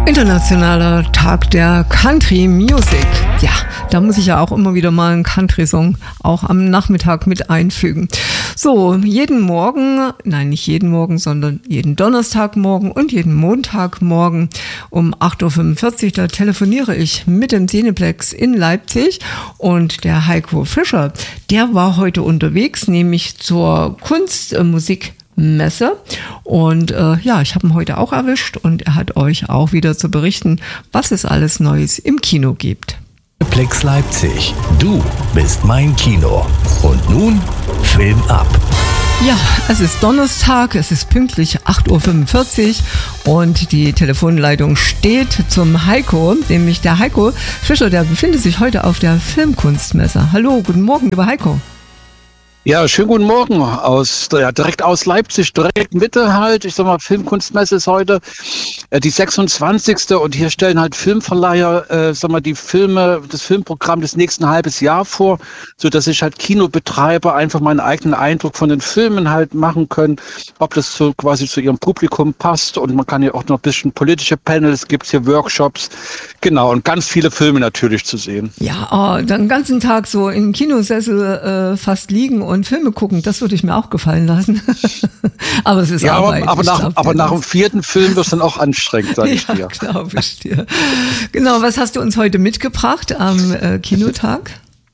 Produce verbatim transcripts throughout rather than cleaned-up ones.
Internationaler Tag der Country Music. Ja, da muss ich ja auch immer wieder mal einen Country-Song auch am Nachmittag mit einfügen. So, jeden Morgen, nein, nicht jeden Morgen, sondern jeden Donnerstagmorgen und jeden Montagmorgen um acht Uhr fünfundvierzig, da telefoniere ich mit dem Cineplex in Leipzig und der Heiko Fischer, der war heute unterwegs, nämlich zur Kunstmusik Messe und äh, ja, ich habe ihn heute auch erwischt und er hat euch auch wieder zu berichten, was es alles Neues im Kino gibt. Cineplex Leipzig, du bist mein Kino. Und nun Film ab. Ja, es ist Donnerstag, es ist pünktlich acht Uhr fünfundvierzig und die Telefonleitung steht zum Heiko, nämlich der Heiko Fischer, der befindet sich heute auf der Filmkunstmesse. Hallo, guten Morgen, lieber Heiko. Ja, schönen guten Morgen aus, ja, direkt aus Leipzig, direkt Mitte halt. Ich sag mal, Filmkunstmesse ist heute äh, die sechsundzwanzigste und hier stellen halt Filmverleiher, äh, sag mal, die Filme, das Filmprogramm des nächsten halbes Jahr vor, so dass ich halt Kinobetreiber einfach meinen eigenen Eindruck von den Filmen halt machen können, ob das so quasi zu ihrem Publikum passt und man kann ja auch noch ein bisschen politische Panels, gibt's hier Workshops, genau, und ganz viele Filme natürlich zu sehen. Ja, oh, dann den ganzen Tag so im Kinosessel äh, fast liegen und Filme gucken, das würde ich mir auch gefallen lassen. Aber es ist ja, Arbeit. Aber, aber, nach, glaub, aber nach dem vierten Film wird es dann auch anstrengend, sag ich ja, dir. glaube ich dir. Genau, was hast du uns heute mitgebracht am äh, Kinotag?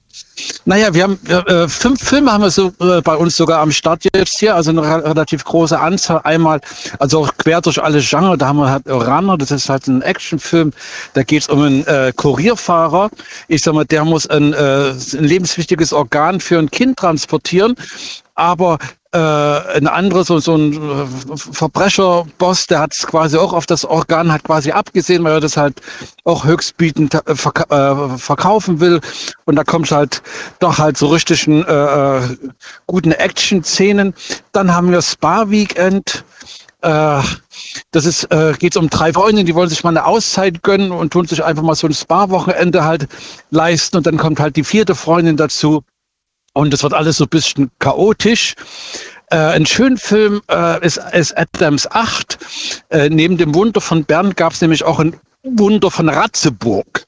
Naja, wir haben äh, fünf Filme haben wir so äh, bei uns sogar am Start jetzt hier, also eine re- relativ große Anzahl. Einmal, also auch quer durch alle Genres, da haben wir halt Runner, das ist halt ein Actionfilm, da geht es um einen äh, Kurierfahrer. Ich sag mal, der muss ein, äh, ein lebenswichtiges Organ für ein Kind transportieren, aber äh, ein anderer, so, so ein Verbrecherboss, der hat es quasi auch auf das Organ hat quasi abgesehen, weil er das halt auch höchstbietend äh, verk- äh, verkaufen will. Und da kommt halt doch halt so richtigen äh, guten Action-Szenen. Dann haben wir Spa-Weekend. Äh, das ist, äh, geht um drei Freundinnen, die wollen sich mal eine Auszeit gönnen und tun sich einfach mal so ein Spa-Wochenende halt leisten. Und dann kommt halt die vierte Freundin dazu. Und es wird alles so ein bisschen chaotisch. Äh, ein schöner Film äh, ist, ist Adams acht. Äh, neben dem Wunder von Bern gab es nämlich auch ein Wunder von Ratzeburg.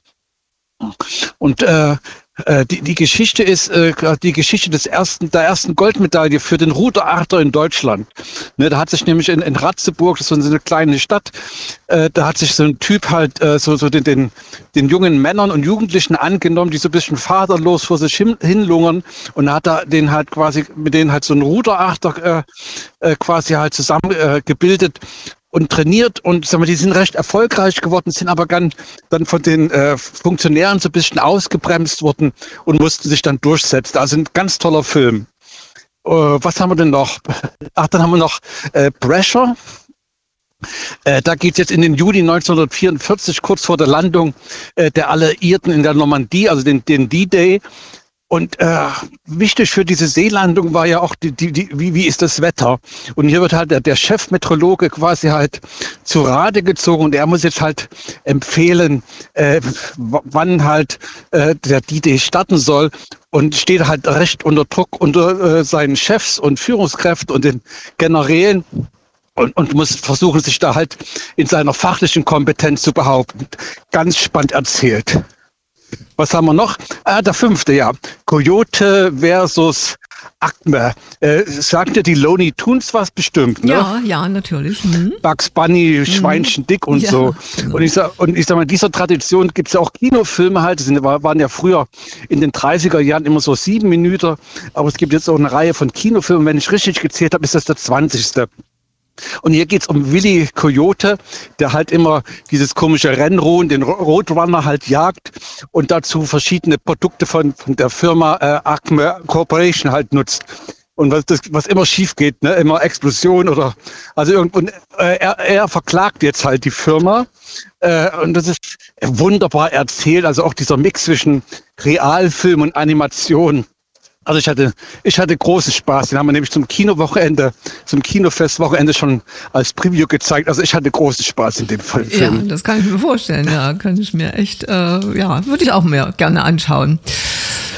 Und äh, äh, die, die Geschichte ist äh, die Geschichte des ersten, der ersten Goldmedaille für den Ruderachter in Deutschland. Ne, da hat sich nämlich in, in Ratzeburg, das ist so eine kleine Stadt, äh, da hat sich so ein Typ halt äh, so, so den, den, den jungen Männern und Jugendlichen angenommen, die so ein bisschen vaterlos vor sich hin, hinlungern, und hat da den halt quasi mit denen halt so einen Ruderachter äh, äh, quasi halt zusammen äh, gebildet und trainiert, und sagen wir, die sind recht erfolgreich geworden, sind aber dann, dann von den äh, Funktionären so ein bisschen ausgebremst worden und mussten sich dann durchsetzen. Also ein ganz toller Film. Äh, was haben wir denn noch? Ach, dann haben wir noch äh, Pressure. Äh, da geht es jetzt in den Juli neunzehnhundertvierundvierzig, kurz vor der Landung äh, der Alliierten in der Normandie, also den, den D-Day. Und äh, wichtig für diese Seelandung war ja auch, die, die, die, wie, wie ist das Wetter? Und hier wird halt der, der Chefmeteorologe quasi halt zu Rate gezogen, und er muss jetzt halt empfehlen, äh, w- wann halt äh, der D-Day starten soll, und steht halt recht unter Druck unter äh, seinen Chefs und Führungskräften und den Generälen. Und, und muss versuchen, sich da halt in seiner fachlichen Kompetenz zu behaupten. Ganz spannend erzählt. Was haben wir noch? Ah, der fünfte, ja. Coyote versus Acme. Äh, sagt ja die Looney Tunes was bestimmt, ne? Ja, ja, natürlich. Mhm. Bugs Bunny, Schweinchen mhm. dick und ja, so. Genau. Und ich sag, und ich sag mal, in dieser Tradition gibt es ja auch Kinofilme halt. Das sind, waren ja früher in den dreißiger Jahren immer so sieben Minuten. Aber es gibt jetzt auch eine Reihe von Kinofilmen. Wenn ich richtig gezählt habe, ist das der zwanzigste. Und hier geht's um Willy Coyote, der halt immer dieses komische Rennrohen, den Roadrunner halt jagt und dazu verschiedene Produkte von, von der Firma äh, Acme Corporation halt nutzt. Und was, das, was immer schief geht, ne, immer Explosion oder, also irgendwo, äh, er, er verklagt jetzt halt die Firma. Äh, und das ist wunderbar erzählt, also auch dieser Mix zwischen Realfilm und Animation. Also ich hatte, ich hatte großen Spaß. Den haben wir nämlich zum Kinowochenende, zum Kinofestwochenende schon als Preview gezeigt. Also ich hatte großen Spaß in dem Film. Ja, das kann ich mir vorstellen. Ja, kann ich mir echt, äh, ja, würde ich auch mehr gerne anschauen.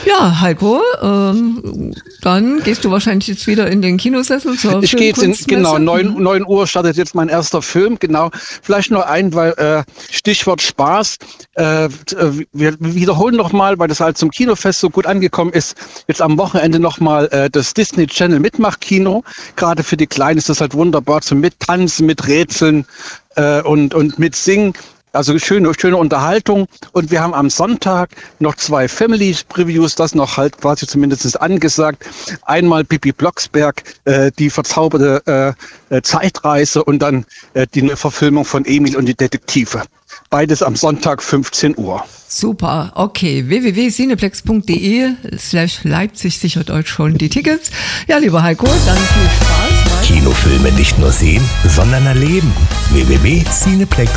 Ja, Heiko, ähm, dann gehst du wahrscheinlich jetzt wieder in den Kinosessel zur Ich gehe jetzt in, Filmkunstmesse. genau, neun Uhr startet jetzt mein erster Film, genau. Vielleicht nur ein, weil äh, Stichwort Spaß. Äh, wir wiederholen nochmal, weil das halt zum Kinofest so gut angekommen ist, jetzt am Wochenende nochmal äh, das Disney Channel Mitmachkino. Gerade für die Kleinen ist das halt wunderbar zum Mittanzen, mit Rätseln äh, und, und mit Singen. Also schöne, schöne Unterhaltung. Und wir haben am Sonntag noch zwei Family-Previews, das noch halt quasi zumindest angesagt. Einmal Pippi Blocksberg, äh, die verzauberte äh, Zeitreise und dann äh, die Verfilmung von Emil und die Detektive. Beides am Sonntag fünfzehn Uhr. Super, okay. w w w punkt cineplex.de slash Leipzig sichert euch schon die Tickets. Ja, lieber Heiko, dann viel Spaß. Kinofilme nicht nur sehen, sondern erleben. w w w punkt cineplex